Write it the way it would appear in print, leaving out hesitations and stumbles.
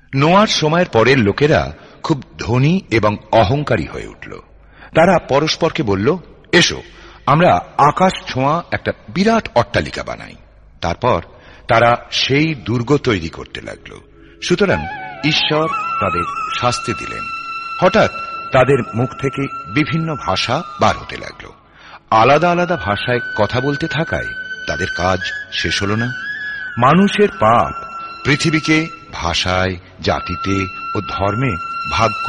নোয়ার সময়ের পরের লোকেরা খুব ধনী এবং অহংকারী হয়ে উঠল। তারা পরস্পরকে বলল, এসো আমরা আকাশ ছোঁয়া একটা বিরাট অট্টালিকা বানাই। তারপর তারা সেই দুর্গ তৈরি করতে লাগল। সুতরাং ঈশ্বর তাদের শাস্তি দিলেন। হঠাৎ তাদের মুখ থেকে বিভিন্ন ভাষা বার হতে লাগল। আলাদা আলাদা ভাষায় কথা বলতে থাকায় তাদের কাজ শেষ হল না। মানুষের পাপ পৃথিবীকে ভাষায়, জাতিতে ও ধর্মে ভাগ